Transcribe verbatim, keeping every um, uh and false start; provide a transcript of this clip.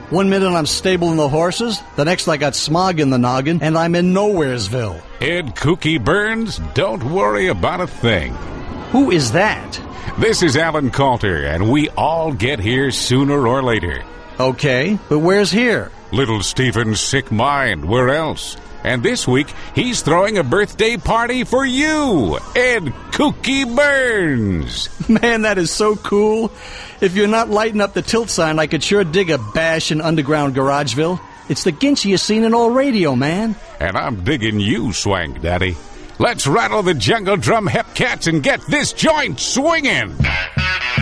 One minute I'm stabling the horses, the next I got smog in the noggin, and I'm in Nowheresville. Ed Kooky Burns, don't worry about a thing. Who is that? This is Alan Coulter, and we all get here sooner or later. Okay, but where's here? Little Stephen's sick mind, where else? And this week, he's throwing a birthday party for you, Ed Kooky Burns. Man, that is so cool. If you're not lighting up the tilt sign, I could sure dig a bash in underground Garageville. It's the ginchiest scene in all radio, man. And I'm digging you, Swank Daddy. Let's rattle the jungle drum, Hepcats, and get this joint swinging.